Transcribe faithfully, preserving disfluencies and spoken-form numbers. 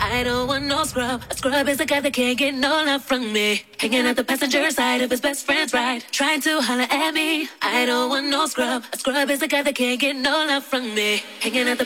I don't want no scrub. A scrub is a guy that can't get no love from me. Hanging out the passenger side of his best friend's ride, trying to holler at me. I don't want no scrub. A scrub is a guy that can't get no love from me. Hanging out the